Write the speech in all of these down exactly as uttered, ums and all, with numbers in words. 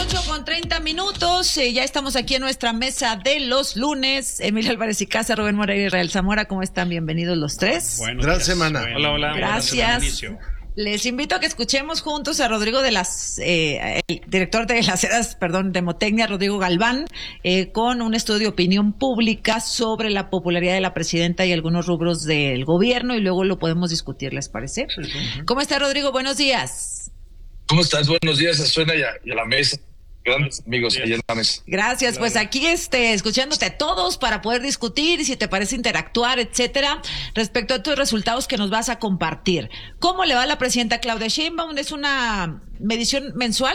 ocho con treinta minutos, eh, ya estamos aquí en nuestra mesa de los lunes. Emilio Álvarez y Casa, Rubén Moreira y Israel Zamora, ¿cómo están? Bienvenidos los tres. Buenos Gran días. semana. Bueno, hola, hola. Gracias. Les invito a que escuchemos juntos a Rodrigo de las, eh, el director de las sedas, perdón, de Motecnia, Rodrigo Galván, eh, con un estudio de opinión pública sobre la popularidad de la presidenta y algunos rubros del gobierno, y luego lo podemos discutir, ¿les parece? Sí, sí. ¿Cómo está, Rodrigo? Buenos días. ¿Cómo estás? Buenos días, a Suena y a, y a la mesa. Grandes amigos allá en la mesa. Gracias, pues aquí este, escuchándote a todos para poder discutir y si te parece interactuar, etcétera, respecto a estos resultados que nos vas a compartir. ¿Cómo le va a la presidenta Claudia Sheinbaum? ¿Es una medición mensual?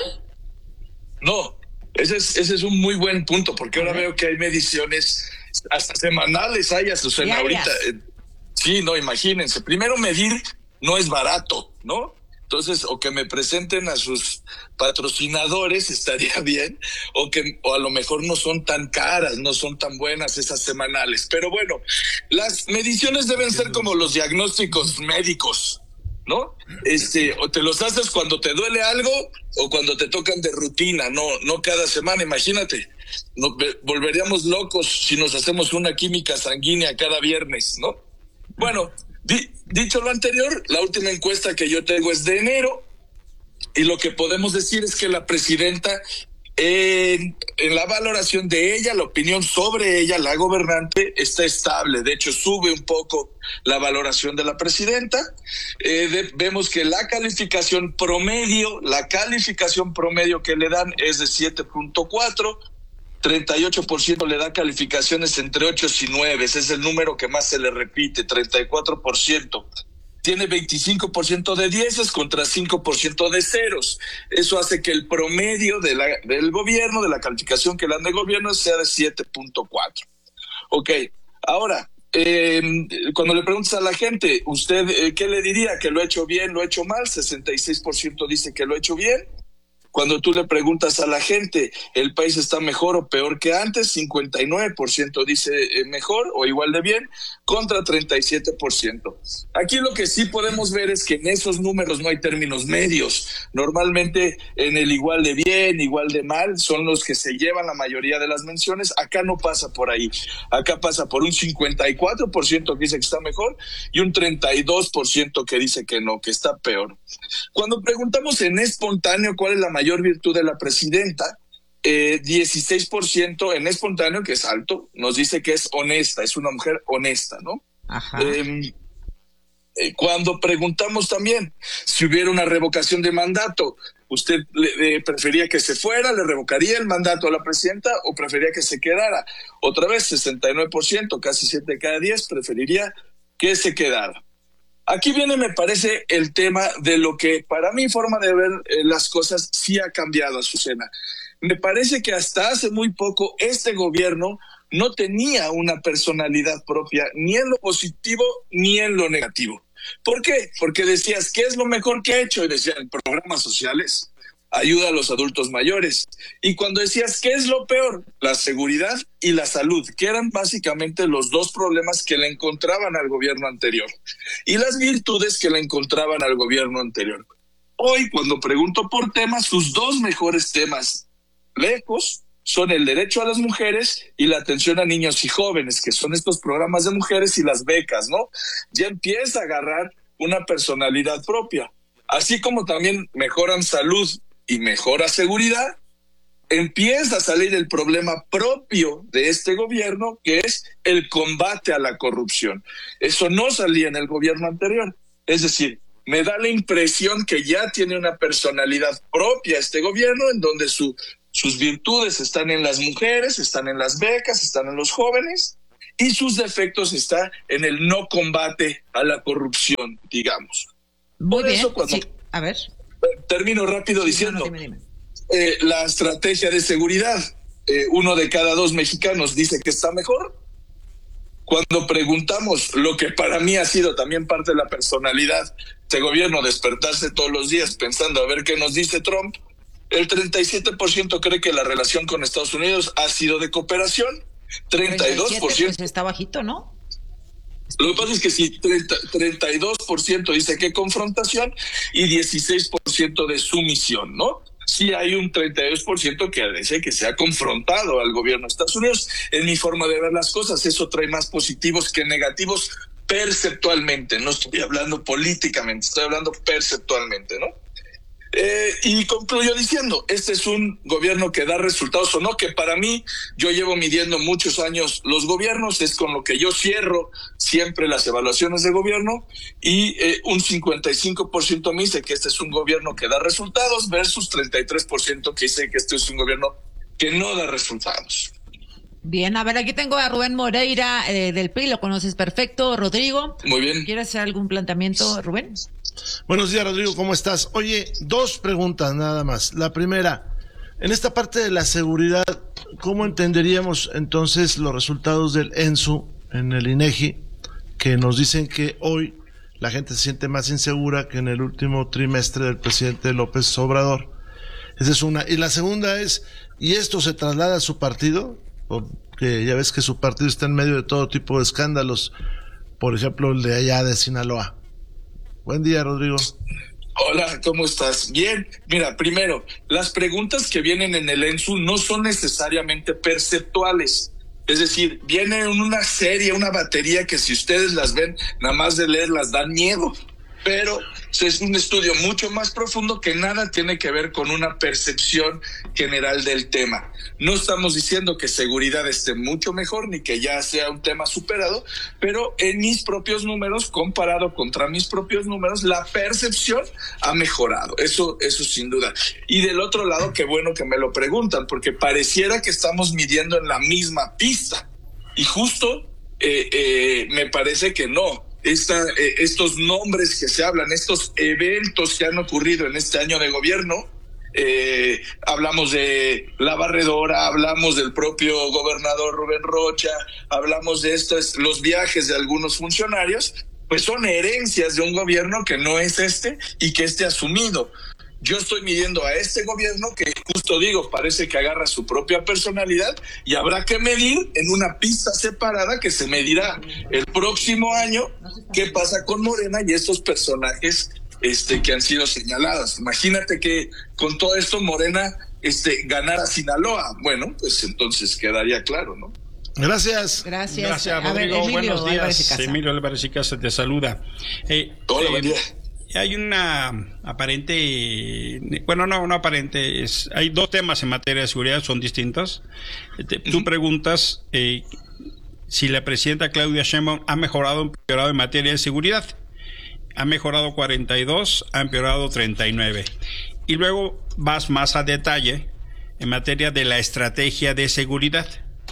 No, ese es, ese es un muy buen punto, porque ahora veo que hay mediciones hasta semanales, hay a Susana ahorita. Eh, sí, no, imagínense. Primero, medir no es barato, ¿no? Entonces, o que me presenten a sus patrocinadores estaría bien, o que o a lo mejor no son tan caras, no son tan buenas esas semanales. Pero bueno, las mediciones deben ser como los diagnósticos médicos, ¿no? Este, o te los haces cuando te duele algo o cuando te tocan de rutina, no, no cada semana. Imagínate, nos volveríamos locos si nos hacemos una química sanguínea cada viernes, ¿no? Bueno, di, dicho lo anterior, la última encuesta que yo tengo es de enero, y lo que podemos decir es que la presidenta, en, en la valoración de ella, la opinión sobre ella, la gobernante, está estable. De hecho, sube un poco la valoración de la presidenta. Eh, de, vemos que la calificación promedio, la calificación promedio que le dan es de siete punto cuatro. treinta y ocho por ciento le da calificaciones entre ocho y nueve, ese es el número que más se le repite, treinta y cuatro por ciento. Tiene veinticinco por ciento de dieces contra cinco por ciento de ceros. Eso hace que el promedio de la, del gobierno, de la calificación que le dan de gobierno, sea de siete punto cuatro. Ok, ahora, eh, cuando le preguntas a la gente, ¿usted eh, qué le diría? ¿Que lo ha hecho bien, lo ha hecho mal? sesenta y seis por ciento dice que lo ha hecho bien. Cuando tú le preguntas a la gente, ¿el país está mejor o peor que antes? cincuenta y nueve por ciento dice eh, mejor o igual de bien, contra treinta y siete por ciento. Aquí lo que sí podemos ver es que en esos números no hay términos medios. Normalmente en el igual de bien, igual de mal, son los que se llevan la mayoría de las menciones. Acá no pasa por ahí. Acá pasa por un cincuenta y cuatro por ciento que dice que está mejor y un treinta y dos por ciento que dice que no, que está peor. Cuando preguntamos en espontáneo cuál es la mayor mayor virtud de la presidenta, eh, dieciséis por ciento en espontáneo, que es alto, nos dice que es honesta, es una mujer honesta, ¿no? Ajá. Eh, eh, cuando preguntamos también si hubiera una revocación de mandato, ¿usted le, le prefería que se fuera, le revocaría el mandato a la presidenta o prefería que se quedara? Otra vez, sesenta y nueve por ciento, casi siete de cada diez, preferiría que se quedara. Aquí viene, me parece, el tema de lo que para mi forma de ver eh, las cosas sí ha cambiado, Azucena. Me parece que hasta hace muy poco este gobierno no tenía una personalidad propia, ni en lo positivo ni en lo negativo. ¿Por qué? Porque decías, ¿qué es lo mejor que ha hecho? Y decían, programas sociales, ayuda a los adultos mayores. Y cuando decías, ¿qué es lo peor? La seguridad y la salud, que eran básicamente los dos problemas que le encontraban al gobierno anterior. Y las virtudes que le encontraban al gobierno anterior. Hoy, cuando pregunto por temas, sus dos mejores temas, lejos, son el derecho a las mujeres y la atención a niños y jóvenes, que son estos programas de mujeres y las becas, ¿no? Ya empieza a agarrar una personalidad propia. Así como también mejoran salud y mejora seguridad, empieza a salir el problema propio de este gobierno, que es el combate a la corrupción. Eso no salía en el gobierno anterior. Es decir, me da la impresión que ya tiene una personalidad propia este gobierno, en donde su, sus virtudes están en las mujeres, están en las becas, están en los jóvenes, y sus defectos están en el no combate a la corrupción, digamos. Muy Por bien, eso cuando... sí. A ver. Termino rápido Sí, diciendo, no, no, dime, dime. Eh, la estrategia de seguridad, eh, uno de cada dos mexicanos dice que está mejor. Cuando preguntamos lo que para mí ha sido también parte de la personalidad de este gobierno, despertarse todos los días pensando a ver qué nos dice Trump, el treinta y siete por ciento cree que la relación con Estados Unidos ha sido de cooperación, treinta y dos por ciento... Pues está bajito, ¿no? Lo que pasa es que sí, treinta, treinta y dos por ciento dice que confrontación y dieciséis por ciento de sumisión, ¿no? sí hay un treinta y dos por ciento que dice que se ha confrontado al gobierno de Estados Unidos. En mi forma de ver las cosas, eso trae más positivos que negativos perceptualmente. No estoy hablando políticamente, estoy hablando perceptualmente, ¿no? Eh, y concluyo diciendo, este es un gobierno que da resultados o no, que para mí, yo llevo midiendo muchos años los gobiernos, es con lo que yo cierro siempre las evaluaciones de gobierno, y eh, un cincuenta y cinco por ciento me dice que este es un gobierno que da resultados versus treinta y tres por ciento que dice que este es un gobierno que no da resultados. Bien, a ver, aquí tengo a Rubén Moreira eh, del P R I, lo conoces perfecto. Rodrigo. Muy bien. ¿Quieres hacer algún planteamiento, Rubén? Buenos días, Rodrigo, ¿cómo estás? Oye, dos preguntas nada más. La primera, en esta parte de la seguridad, ¿cómo entenderíamos entonces los resultados del ENSU en el INEGI, que nos dicen que hoy la gente se siente más insegura que en el último trimestre del presidente López Obrador? Esa es una. Y la segunda es, ¿y esto se traslada a su partido? Porque ya ves que su partido está en medio de todo tipo de escándalos, por ejemplo el de allá de Sinaloa. Buen día, Rodrigo. Hola, ¿cómo estás? Bien. Mira, primero, las preguntas que vienen en el ENSU no son necesariamente perceptuales. Es decir, viene en una serie, una batería que si ustedes las ven, nada más de leerlas dan miedo. Pero es un estudio mucho más profundo que nada tiene que ver con una percepción general del tema. No estamos diciendo que seguridad esté mucho mejor ni que ya sea un tema superado, pero en mis propios números, comparado contra mis propios números, la percepción ha mejorado. Eso, eso sin duda. Y del otro lado, qué bueno que me lo preguntan, porque pareciera que estamos midiendo en la misma pista. Y justo eh, eh, me parece que no. Esta, eh, estos nombres que se hablan, estos eventos que han ocurrido en este año de gobierno, eh, hablamos de la barredora, hablamos del propio gobernador Rubén Rocha, hablamos de estos, los viajes de algunos funcionarios, pues son herencias de un gobierno que no es este y que esté asumido. Yo estoy midiendo a este gobierno que, justo digo, parece que agarra su propia personalidad y habrá que medir en una pista separada que se medirá el próximo año qué pasa con Morena y estos personajes este, que han sido señalados. Imagínate que con todo esto Morena este, ganara Sinaloa. Bueno, pues entonces quedaría claro, ¿no? Gracias. Gracias. Gracias, Rodrigo. A ver, Emilio Buenos días. Álvarez y Casa. Emilio Álvarez y Casa te saluda. Eh, Hola, eh, buen día. Hay una aparente, bueno, no, no aparente, es, hay dos temas en materia de seguridad, son distintos. Te, tú preguntas eh, si la presidenta Claudia Sheinbaum ha mejorado o empeorado en materia de seguridad. Ha mejorado cuarenta y dos, ha empeorado treinta y nueve. Y luego vas más a detalle en materia de la estrategia de seguridad.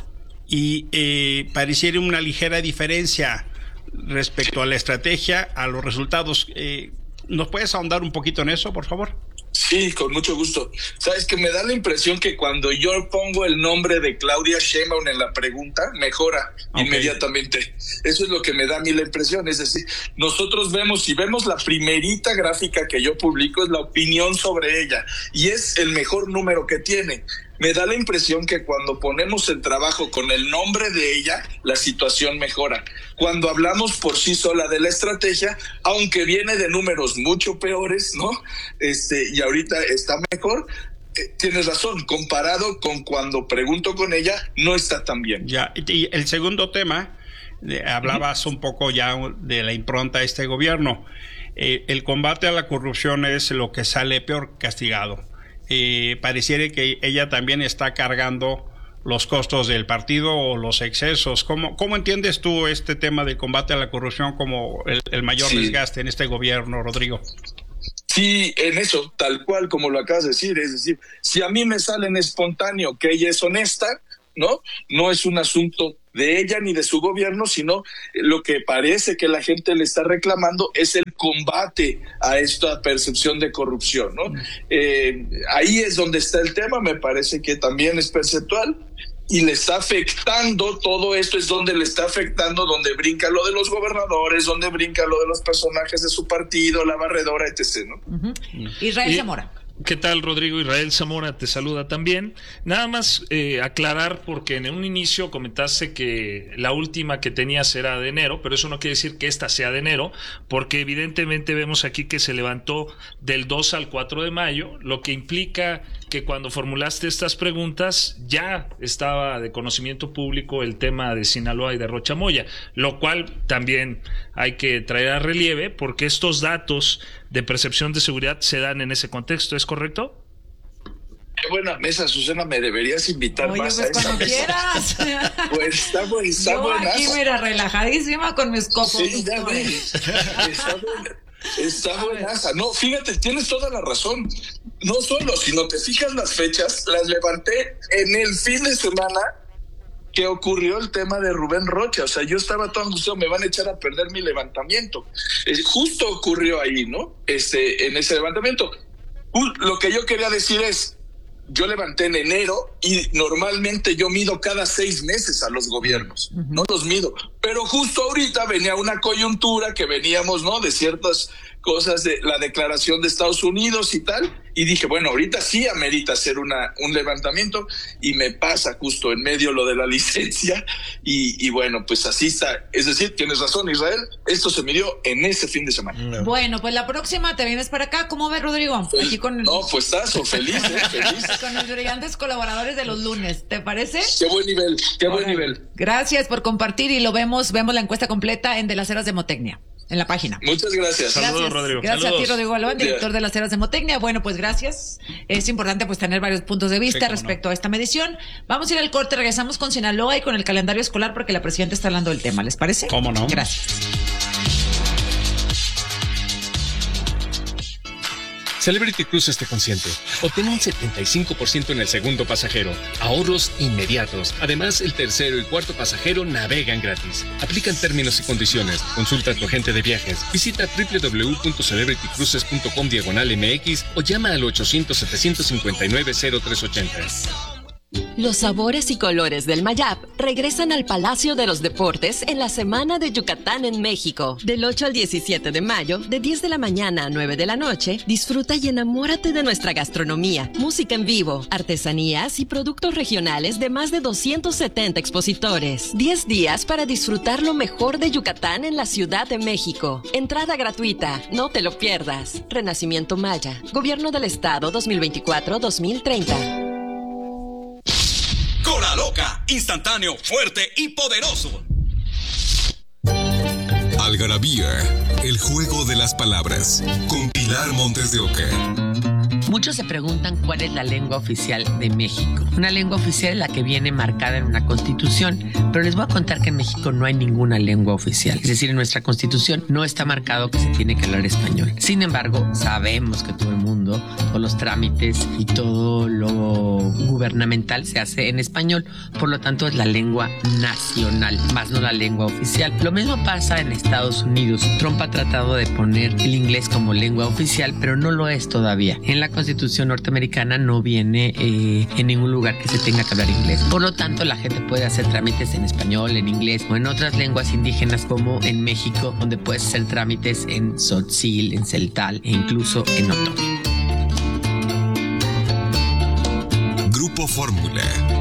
Y eh, pareciera una ligera diferencia respecto a la estrategia, a los resultados. Eh, ¿Nos puedes ahondar un poquito en eso, por favor? Sí, con mucho gusto. Sabes que me da la impresión que cuando yo pongo el nombre de Claudia Sheinbaum en la pregunta, mejora okay. inmediatamente. Eso es lo que me da a mí la impresión. Es decir, nosotros vemos, si vemos la primerita gráfica que yo publico, es la opinión sobre ella. Y es el mejor número que tiene. Me da la impresión que cuando ponemos el trabajo con el nombre de ella, la situación mejora. Cuando hablamos por sí sola de la estrategia, aunque viene de números mucho peores, ¿no? Este, y ahorita está mejor, eh, tienes razón, comparado con cuando pregunto con ella, no está tan bien. Ya, y el segundo tema, eh, hablabas uh-huh. un poco ya de la impronta de este gobierno. Eh, el combate a la corrupción es lo que sale peor castigado. Eh, pareciera que ella también está cargando los costos del partido o los excesos. ¿Cómo, cómo entiendes tú este tema del combate a la corrupción como el, el mayor sí. desgaste en este gobierno, Rodrigo? Sí, en eso, tal cual como lo acabas de decir, es decir, si a mí me sale en espontáneo que ella es honesta, ¿no? No es un asunto de ella ni de su gobierno, sino lo que parece que la gente le está reclamando es el combate a esta percepción de corrupción, ¿no? Eh, ahí es donde está el tema, me parece que también es perceptual y le está afectando, todo esto es donde le está afectando, donde brinca lo de los gobernadores, donde brinca lo de los personajes de su partido, la barredora, etcétera, ¿no? Uh-huh. Israel y, Zamora. ¿Qué tal, Rodrigo? Israel Zamora te saluda también. Nada más eh, aclarar, porque en un inicio comentaste que la última que tenías era de enero, pero eso no quiere decir que esta sea de enero, porque evidentemente vemos aquí que se levantó del dos al cuatro de mayo, lo que implica que cuando formulaste estas preguntas ya estaba de conocimiento público el tema de Sinaloa y de Rocha Moya, lo cual también hay que traer a relieve, porque estos datos de percepción de seguridad se dan en ese contexto, ¿es correcto? Qué buena mesa, Susana, me deberías invitar Oye, más pues a esa cuando mesa. quieras. Pues está, bu- está Yo buenazo. aquí, mira, relajadísima con mis copos. Sí, ya vi. Está, buena, está buenaza. No, fíjate, tienes toda la razón. No solo, sino te fijas las fechas, las levanté en el fin de semana que ocurrió el tema de Rubén Rocha. O sea, yo estaba todo angustiado, me van a echar a perder mi levantamiento. Eh, justo ocurrió ahí, ¿no? Este, en ese levantamiento. Uh, lo que yo quería decir es, yo levanté en enero y normalmente yo mido cada seis meses a los gobiernos, uh-huh. no los mido. Pero justo ahorita venía una coyuntura que veníamos, ¿no? De ciertas cosas de la declaración de Estados Unidos y tal, y dije, bueno, ahorita sí amerita hacer una, un levantamiento, y me pasa justo en medio lo de la licencia, y, y bueno, pues así está. Es decir, tienes razón, Israel, esto se midió en ese fin de semana. No. Bueno, pues la próxima te vienes para acá. ¿Cómo ves, Rodrigo? Fel- Aquí con el... No, pues estás feliz, ¿eh? Feliz. Con los brillantes colaboradores de los lunes, ¿te parece? Qué buen nivel, qué buen Órale. nivel. Gracias por compartir, y lo vemos, vemos la encuesta completa en De las Eras de Motecnia, en la página. Muchas gracias. Saludos, Gracias, Rodrigo. gracias Saludos. a ti, Rodrigo Galván, director de las Eras de Motecnia. Bueno, pues gracias. Es importante pues tener varios puntos de vista Sí, cómo respecto a esta medición. Vamos a ir al corte, regresamos con Sinaloa y con el calendario escolar, porque la presidenta está hablando del tema. ¿Les parece? ¿Cómo no? Gracias. Celebrity Cruises te consiente. Obtén un setenta y cinco por ciento en el segundo pasajero. Ahorros inmediatos. Además, el tercero y cuarto pasajero navegan gratis. Aplican términos y condiciones. Consulta a tu agente de viajes. Visita w w w punto celebrity cruises punto com diagonal m x o llama al ochocientos, setecientos cincuenta y nueve, cero tres ochenta. Los sabores y colores del Mayab regresan al Palacio de los Deportes en la Semana de Yucatán en México. Del ocho al diecisiete de mayo, de diez de la mañana a nueve de la noche, disfruta y enamórate de nuestra gastronomía, música en vivo, artesanías y productos regionales de más de doscientos setenta expositores. diez días para disfrutar lo mejor de Yucatán en la Ciudad de México. Entrada gratuita, no te lo pierdas. Renacimiento Maya, Gobierno del Estado dos mil veinticuatro a dos mil treinta. Cola Loca, instantáneo, fuerte y poderoso. Algarabía, el juego de las palabras, con Pilar Montes de Oca. Muchos se preguntan cuál es la lengua oficial de México. Una lengua oficial es la que viene marcada en una constitución, pero les voy a contar que en México no hay ninguna lengua oficial. Es decir, en nuestra constitución no está marcado que se tiene que hablar español. Sin embargo, sabemos que todo el mundo, todos los trámites y todo lo gubernamental se hace en español. Por lo tanto, es la lengua nacional, más no la lengua oficial. Lo mismo pasa en Estados Unidos. Trump ha tratado de poner el inglés como lengua oficial, pero no lo es todavía. En la Constitución norteamericana no viene eh, en ningún lugar que se tenga que hablar inglés. Por lo tanto, la gente puede hacer trámites en español, en inglés o en otras lenguas indígenas, como en México, donde puedes hacer trámites en tzotzil, en celtal e incluso en otomí. Grupo Fórmula.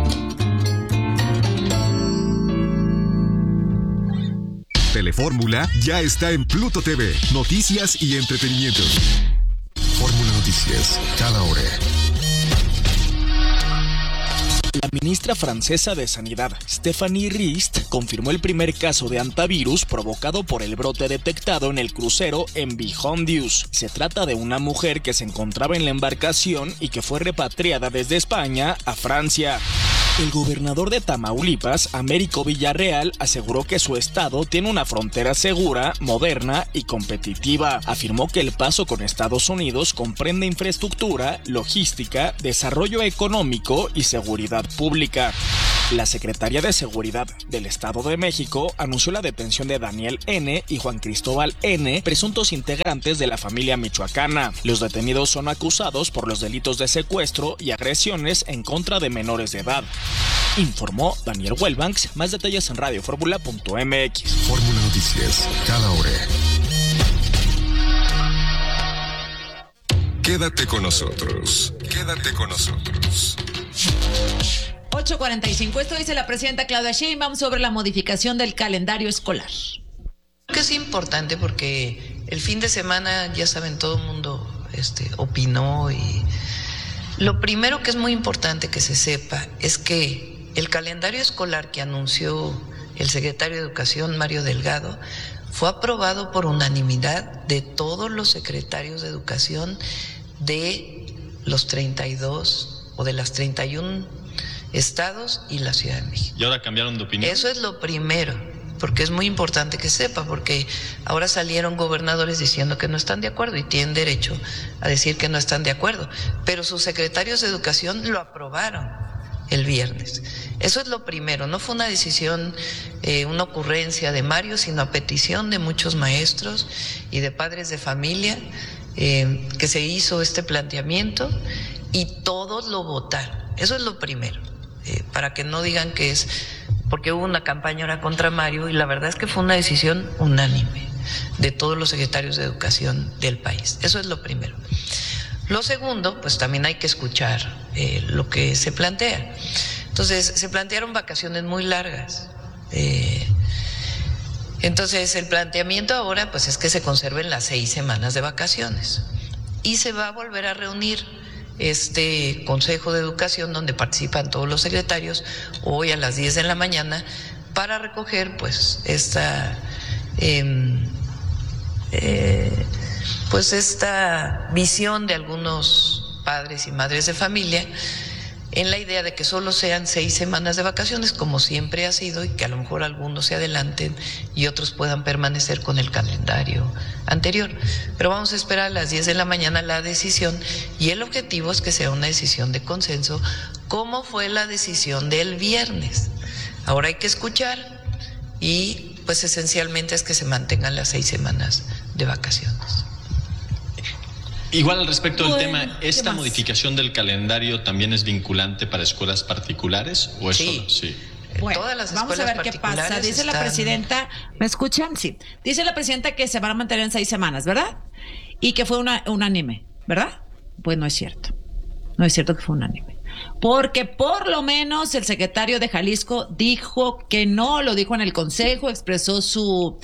Telefórmula ya está en Pluto T V. Noticias y entretenimiento. Fórmula Noticias, cada hora. La ministra francesa de Sanidad, Stéphanie Rist, confirmó el primer caso de hantavirus provocado por el brote detectado en el crucero M V Hondius. Se trata de una mujer que se encontraba en la embarcación y que fue repatriada desde España a Francia. El gobernador de Tamaulipas, Américo Villarreal, aseguró que su estado tiene una frontera segura, moderna y competitiva. Afirmó que el paso con Estados Unidos comprende infraestructura, logística, desarrollo económico y seguridad pública. La Secretaría de Seguridad del Estado de México anunció la detención de Daniel N. y Juan Cristóbal N., presuntos integrantes de la familia michoacana. Los detenidos son acusados por los delitos de secuestro y agresiones en contra de menores de edad. Informó Daniel Wellbanks. Más detalles en radio fórmula punto m x. Fórmula Noticias, cada hora. Quédate con nosotros. Quédate con nosotros. ocho cuarenta y cinco. Esto dice la presidenta Claudia Sheinbaum sobre la modificación del calendario escolar. Que es importante porque el fin de semana, ya saben, todo el mundo este, opinó, y lo primero que es muy importante que se sepa es que el calendario escolar que anunció el secretario de Educación, Mario Delgado, fue aprobado por unanimidad de todos los secretarios de Educación de los treinta y dos o de las treinta y uno estados y la Ciudad de México. ¿Y ahora cambiaron de opinión? Eso es lo primero, porque es muy importante que sepa, porque ahora salieron gobernadores diciendo que no están de acuerdo y tienen derecho a decir que no están de acuerdo, pero sus secretarios de Educación lo aprobaron el viernes. Eso es lo primero, no fue una decisión, eh, una ocurrencia de Mario, sino a petición de muchos maestros y de padres de familia, eh, que se hizo este planteamiento y todos lo votaron. Eso es lo primero, eh, para que no digan que es porque hubo una campaña ahora contra Mario, y la verdad es que fue una decisión unánime de todos los secretarios de Educación del país. Eso es lo primero. Lo segundo, pues también hay que escuchar eh, lo que se plantea. Entonces, se plantearon vacaciones muy largas. Eh, entonces, el planteamiento ahora pues es que se conserven las seis semanas de vacaciones. Y se va a volver a reunir este Consejo de Educación, donde participan todos los secretarios, hoy a las diez de la mañana, para recoger pues esta... Eh, eh, pues esta visión de algunos padres y madres de familia en la idea de que solo sean seis semanas de vacaciones, como siempre ha sido, y que a lo mejor algunos se adelanten y otros puedan permanecer con el calendario anterior. Pero vamos a esperar a las diez de la mañana la decisión, y el objetivo es que sea una decisión de consenso, como fue la decisión del viernes. Ahora hay que escuchar, y pues esencialmente es que se mantengan las seis semanas de vacaciones. Igual al respecto del bueno, tema, ¿esta modificación del calendario también es vinculante para escuelas particulares o es Sí. solo? Sí. Bueno, Todas las vamos a ver qué pasa. Dice la están... presidenta, ¿me escuchan? Sí. Dice la presidenta que se van a mantener en seis semanas, ¿verdad? Y que fue una, unánime, ¿verdad? Pues no es cierto. No es cierto que fue unánime. Porque por lo menos el secretario de Jalisco dijo que no, lo dijo en el Consejo, expresó su...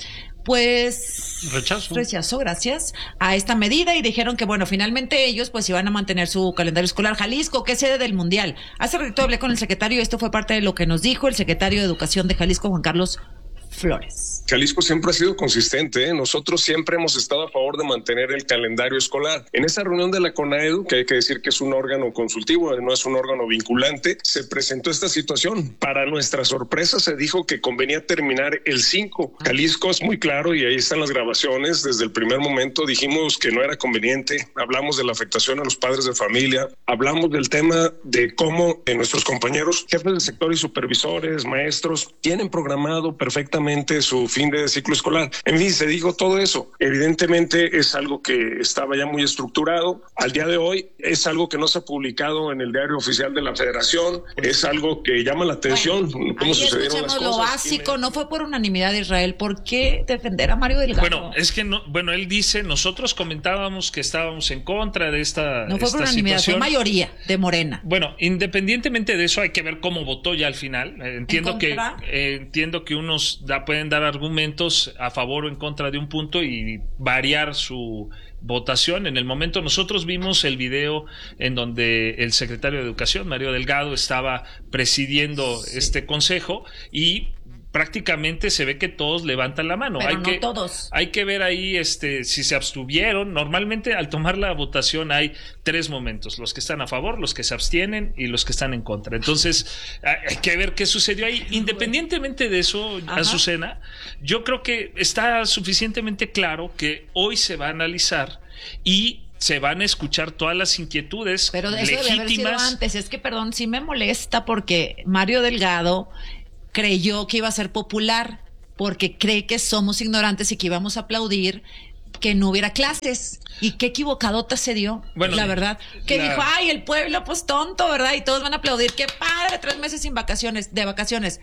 pues rechazo. rechazo, gracias, a esta medida, y dijeron que bueno, finalmente ellos pues iban a mantener su calendario escolar. Jalisco, que es sede del Mundial. Hace rato hablé con el secretario, esto fue parte de lo que nos dijo el secretario de Educación de Jalisco, Juan Carlos Flores. Jalisco siempre ha sido consistente, ¿eh? Nosotros siempre hemos estado a favor de mantener el calendario escolar. En esa reunión de la CONAEDU, que hay que decir que es un órgano consultivo, no es un órgano vinculante, se presentó esta situación. Para nuestra sorpresa se dijo que convenía terminar el cinco. Jalisco es muy claro, y ahí están las grabaciones. Desde el primer momento dijimos que no era conveniente, hablamos de la afectación a los padres de familia, hablamos del tema de cómo eh, nuestros compañeros, jefes de sector y supervisores, maestros, tienen programado perfectamente su fin de ciclo escolar. En fin, se dijo todo eso. Evidentemente es algo que estaba ya muy estructurado. Al día de hoy es algo que no se ha publicado en el diario oficial de la Federación. Es algo que llama la atención. Bueno, cómo ahí sucedieron las escuchamos lo cosas. básico, no fue por unanimidad de Israel. ¿Por qué defender a Mario Delgado? Bueno, es que no, bueno, él dice, nosotros comentábamos que estábamos en contra de esta No fue esta por unanimidad, situación. fue mayoría de Morena. Bueno, independientemente de eso, hay que ver cómo votó ya al final. Eh, entiendo que eh, entiendo que unos da, pueden dar argumentos a favor o en contra de un punto y variar su votación. En el momento nosotros vimos el video en donde el secretario de Educación, Mario Delgado, estaba presidiendo sí. este consejo, y prácticamente se ve que todos levantan la mano. Pero hay no que, todos. Hay que ver ahí este, si se abstuvieron. Normalmente al tomar la votación hay tres momentos: los que están a favor, los que se abstienen y los que están en contra. Entonces hay que ver qué sucedió ahí. Independientemente de eso, Ajá. Azucena, yo creo que está suficientemente claro que hoy se va a analizar y se van a escuchar todas las inquietudes Pero de eso legítimas. debe haber sido antes. Es que, perdón, sí me molesta porque Mario Delgado creyó que iba a ser popular porque cree que somos ignorantes y que íbamos a aplaudir que no hubiera clases. Y qué equivocadota se dio, bueno, la verdad. Que la... dijo, ay, el pueblo, pues tonto, ¿verdad? Y todos van a aplaudir. Qué padre, tres meses sin vacaciones, de vacaciones.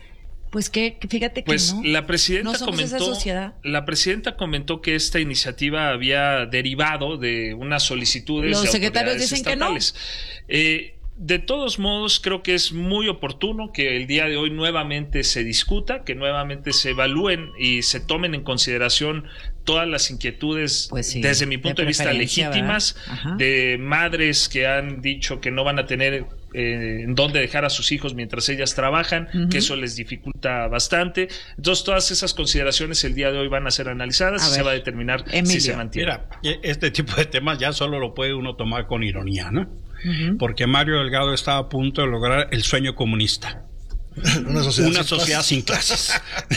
Pues que, que fíjate que pues no. la presidenta no somos comentó, esa sociedad. La presidenta comentó que esta iniciativa había derivado de unas solicitudes Los de secretarios autoridades dicen estatales. Que no. Eh, De todos modos, creo que es muy oportuno que el día de hoy nuevamente se discuta, que nuevamente se evalúen y se tomen en consideración todas las inquietudes, pues sí, desde mi punto de, de vista, legítimas, de madres que han dicho que no van a tener eh, en dónde dejar a sus hijos mientras ellas trabajan, uh-huh. que eso les dificulta bastante. Entonces, todas esas consideraciones el día de hoy van a ser analizadas a y ver, se va a determinar Emilio. Si se mantiene. Mira, este tipo de temas ya solo lo puede uno tomar con ironía, ¿no? Uh-huh. Porque Mario Delgado está a punto de lograr el sueño comunista. Una sociedad, Una sin, sociedad sin clases.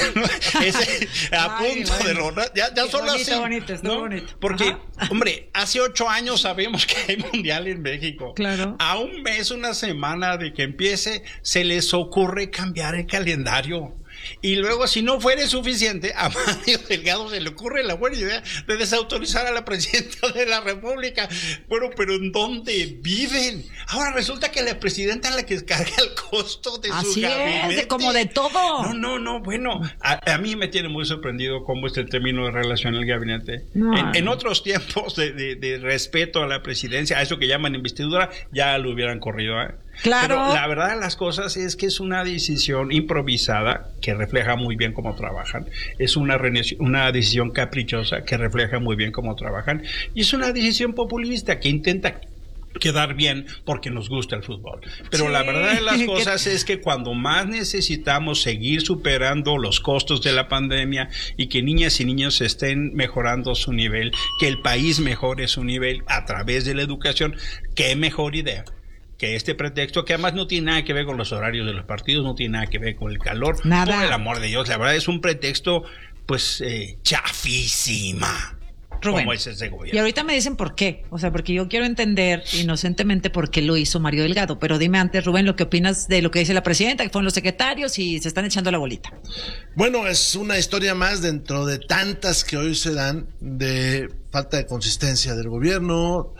Ese, a Ay, punto bueno. de lograr. Ya, ya solo bonito, así. Bonito, está ¿no? bonito. Porque, Ajá. hombre, hace ocho años sabemos que hay mundial en México. Claro. A un mes, una semana de que empiece, se les ocurre cambiar el calendario. Y luego, si no fuera suficiente, a Mario Delgado se le ocurre la buena idea de desautorizar a la presidenta de la República. Bueno, pero ¿en dónde viven? Ahora resulta que la presidenta es la que carga el costo de Así su gabinete. Es, de como de todo. No, no, no, bueno, a, a mí me tiene muy sorprendido cómo es el término de relación al gabinete. No. En, en otros tiempos de, de, de respeto a la presidencia, a eso que llaman investidura, ya lo hubieran corrido, ¿eh? Claro. Pero la verdad de las cosas es que es una decisión improvisada que refleja muy bien cómo trabajan. Es una, una decisión caprichosa que refleja muy bien cómo trabajan. Y es una decisión populista que intenta quedar bien porque nos gusta el fútbol. Pero sí. La verdad de las cosas es que cuando más necesitamos seguir superando los costos de la pandemia y que niñas y niños estén mejorando su nivel, que el país mejore su nivel a través de la educación, qué mejor idea que este pretexto, que además no tiene nada que ver con los horarios de los partidos, no tiene nada que ver con el calor. Nada. Por el amor de Dios, la verdad es un pretexto, pues, eh, chafísima. Rubén, como es ese gobierno. Y ahorita me dicen por qué, o sea, porque yo quiero entender inocentemente por qué lo hizo Mario Delgado, pero dime antes, Rubén, lo que opinas de lo que dice la presidenta, que fueron los secretarios y se están echando la bolita. Bueno, es una historia más dentro de tantas que hoy se dan de falta de consistencia del gobierno,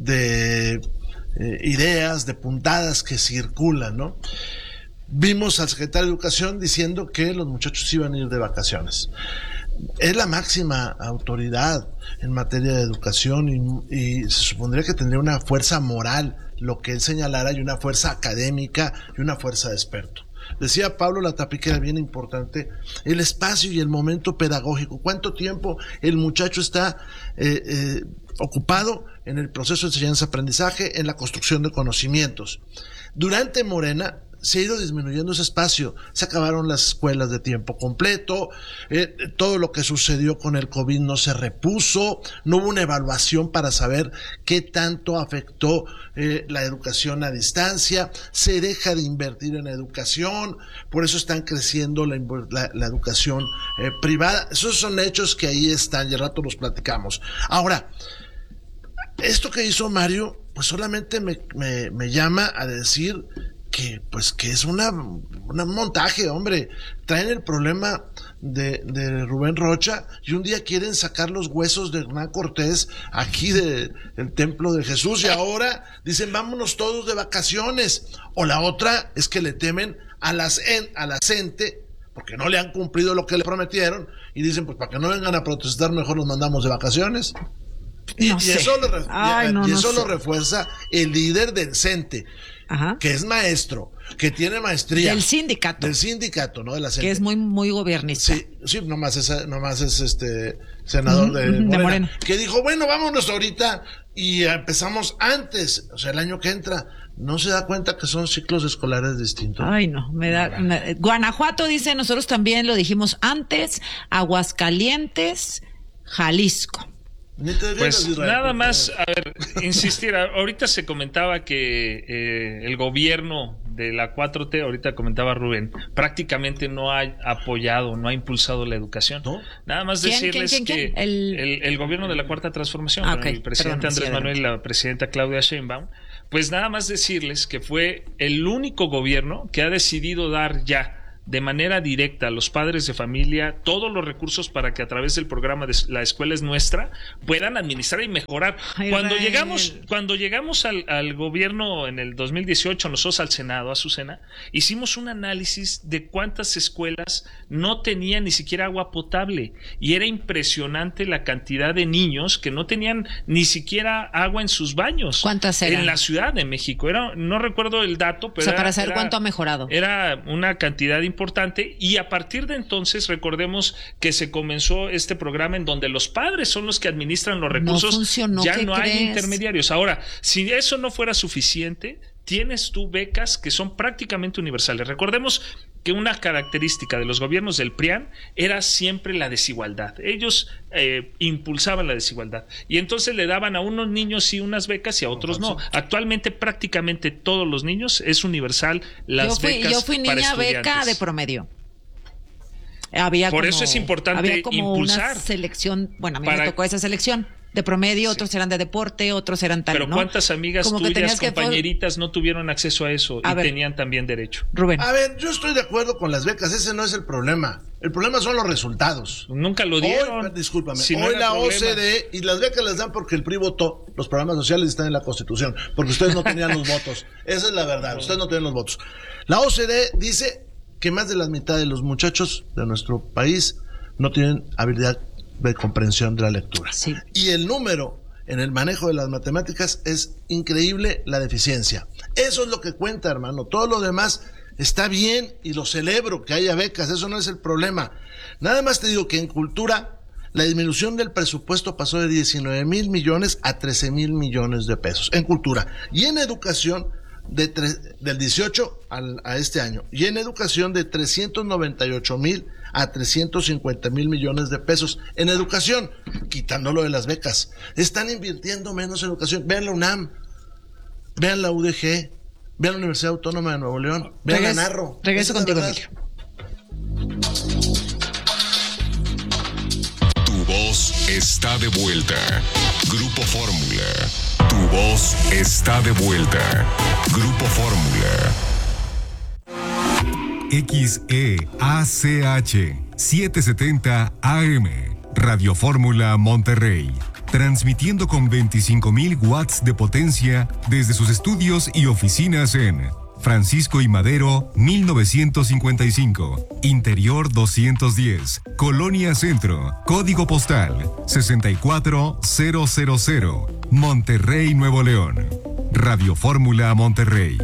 de Eh, ideas, de puntadas que circulan, ¿no? Vimos al secretario de Educación diciendo que los muchachos iban a ir de vacaciones. Es la máxima autoridad en materia de educación y, y se supondría que tendría una fuerza moral, lo que él señalara, y una fuerza académica y una fuerza de experto. Decía Pablo Latapí que era bien importante el espacio y el momento pedagógico. ¿Cuánto tiempo el muchacho está eh, eh, ocupado en el proceso de enseñanza-aprendizaje, en la construcción de conocimientos? Durante Morena se ha ido disminuyendo ese espacio, se acabaron las escuelas de tiempo completo, eh, todo lo que sucedió con el COVID no se repuso, no hubo una evaluación para saber qué tanto afectó eh, la educación a distancia, se deja de invertir en educación, por eso están creciendo la, la, la educación eh, privada. Esos son hechos que ahí están y al rato los platicamos. Ahora, esto que hizo Mario, pues solamente me, me, me llama a decir que pues que es una, una montaje, hombre. Traen el problema de, de Rubén Rocha y un día quieren sacar los huesos de Hernán Cortés aquí de, del templo de Jesús y ahora dicen vámonos todos de vacaciones. O la otra es que le temen a las en, a la gente porque no le han cumplido lo que le prometieron y dicen pues para que no vengan a protestar mejor nos mandamos de vacaciones. Y, no y eso, lo, Ay, y, no, y no eso sé. lo refuerza el líder del CENTE, Ajá. que es maestro, que tiene maestría. Del sindicato. Del sindicato, ¿no? De la CENTE. Que es muy, muy gobernista. Sí, sí, nomás es, nomás es este senador de, de Morena, Morena. Que dijo, bueno, vámonos ahorita y empezamos antes, o sea, el año que entra. ¿No se da cuenta que son ciclos escolares distintos? Ay, no, me da... Me, Guanajuato dice, nosotros también lo dijimos antes, Aguascalientes, Jalisco. Pues nada más, a ver, insistir, ahorita se comentaba que eh, el gobierno de la cuatro T, ahorita comentaba Rubén, prácticamente no ha apoyado, no ha impulsado la educación. ¿No? Nada más ¿Quién, decirles quién, quién, que quién? El... El, el gobierno de la Cuarta Transformación, ah, con okay. el presidente Perdón, Andrés sí, Manuel y la presidenta Claudia Sheinbaum, pues nada más decirles que fue el único gobierno que ha decidido dar ya de manera directa a los padres de familia todos los recursos para que a través del programa de La Escuela es Nuestra puedan administrar y mejorar. Ay, cuando Rael. llegamos, cuando llegamos al, al gobierno en el dos mil dieciocho, nosotros al Senado, Azucena, hicimos un análisis de cuántas escuelas no tenían ni siquiera agua potable y era impresionante la cantidad de niños que no tenían ni siquiera agua en sus baños. ¿Cuántas eran? En la Ciudad de México. Era, no recuerdo el dato, pero o sea, era, para saber era, cuánto ha mejorado. Era una cantidad importante y a partir de entonces recordemos que se comenzó este programa en donde los padres son los que administran los recursos. No funcionó, ya ¿qué no hay crees? intermediarios. Ahora, si eso no fuera suficiente, tienes tú becas que son prácticamente universales. Recordemos que una característica de los gobiernos del P R I A N era siempre la desigualdad. Ellos eh, impulsaban la desigualdad y entonces le daban a unos niños sí unas becas y a otros no. Actualmente prácticamente todos los niños es universal las yo fui, becas yo fui para niña estudiantes. beca de promedio. Había Por como, eso es importante había como impulsar. una selección, bueno, a mí Para- me tocó esa selección de promedio, otros eran de deporte, otros eran tal, Pero ¿no? ¿cuántas amigas Como que tuyas, tenías que- compañeritas, no tuvieron acceso a eso A y ver. tenían también derecho? Rubén. A ver, yo estoy de acuerdo con las becas, ese no es el problema. El problema son los resultados. Nunca lo dieron. Hoy, discúlpame, Si no hoy era la problema. O C D y las becas las dan porque el P R I votó. Los programas sociales están en la Constitución, porque ustedes no tenían los votos. Esa es la verdad, ustedes no tenían los votos. La O C D dice que más de la mitad de los muchachos de nuestro país no tienen habilidad de comprensión de la lectura. Sí. Y el número en el manejo de las matemáticas es increíble la deficiencia. Eso es lo que cuenta, hermano. Todo lo demás está bien y lo celebro que haya becas, eso no es el problema. Nada más te digo que en cultura la disminución del presupuesto pasó de diecinueve mil millones a trece mil millones de pesos en cultura. Y en educación de tre- del dieciocho al, a este año. Y en educación de trescientos noventa y ocho mil a trescientos cincuenta mil millones de pesos en educación, quitándolo de las becas. Están invirtiendo menos en educación. Vean la UNAM, vean la U D G, vean la Universidad Autónoma de Nuevo León, vean Regreso- la Narro. regreso Esa es la contigo, verdad. Emilio. Tu voz está de vuelta. Grupo Fórmula. Tu voz está de vuelta. Grupo Fórmula. X E A C H setecientos setenta A M. Radio Fórmula Monterrey. Transmitiendo con veinticinco mil watts de potencia desde sus estudios y oficinas en Francisco y Madero, mil novecientos cincuenta y cinco, Interior doscientos diez, Colonia Centro, Código Postal sesenta y cuatro mil, Monterrey, Nuevo León. Radio Fórmula Monterrey.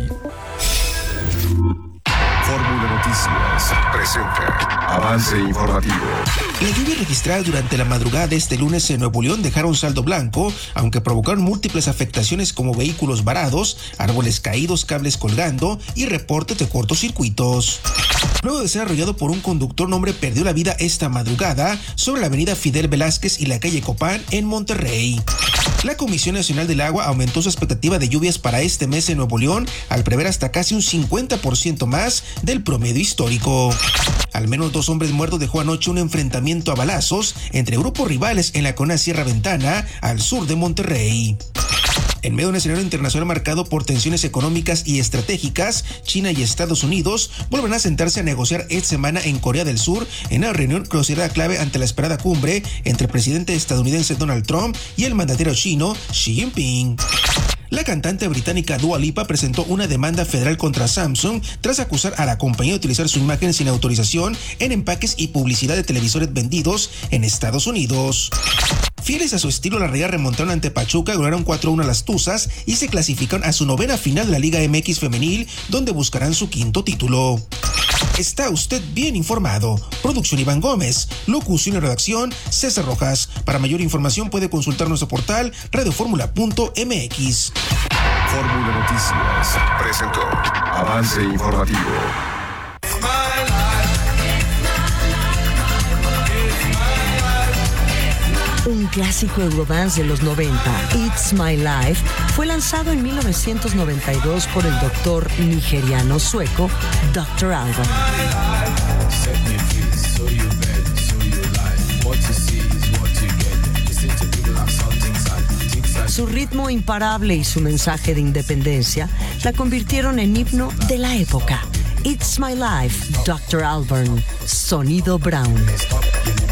Fórmula Noticias presenta avance informativo. La lluvia registrada durante la madrugada de este lunes en Nuevo León dejaron saldo blanco, aunque provocaron múltiples afectaciones como vehículos varados, árboles caídos, cables colgando y reportes de cortocircuitos. Luego de ser arrollado por un conductor, un hombre perdió la vida esta madrugada sobre la avenida Fidel Velázquez y la calle Copán en Monterrey. La Comisión Nacional del Agua aumentó su expectativa de lluvias para este mes en Nuevo León al prever hasta casi un cincuenta por ciento más del promedio histórico. Al menos dos hombres muertos dejó anoche un enfrentamiento a balazos entre grupos rivales en la Cona Sierra Ventana, al sur de Monterrey. En medio de un escenario internacional marcado por tensiones económicas y estratégicas, China y Estados Unidos vuelven a sentarse a negociar esta semana en Corea del Sur en una reunión que considerada clave ante la esperada cumbre entre el presidente estadounidense Donald Trump y el mandatario chino Xi Jinping. La cantante británica Dua Lipa presentó una demanda federal contra Samsung tras acusar a la compañía de utilizar su imagen sin autorización en empaques y publicidad de televisores vendidos en Estados Unidos. Fieles a su estilo, las Rayadas remontaron ante Pachuca, lograron cuatro a uno a las Tuzas y se clasificaron a su novena final de la Liga M X Femenil, donde buscarán su quinto título. Está usted bien informado. Producción Iván Gómez. Locución y redacción César Rojas. Para mayor información puede consultar nuestro portal radioformula punto m x. Fórmula Noticias presentó avance informativo. Un clásico Eurodance de los noventa, It's My Life, fue lanzado en mil novecientos noventa y dos por el doctor nigeriano sueco doctor Alban. Su ritmo imparable y su mensaje de independencia la convirtieron en himno de la época. It's My Life, doctor Albarn, Sonido Brown.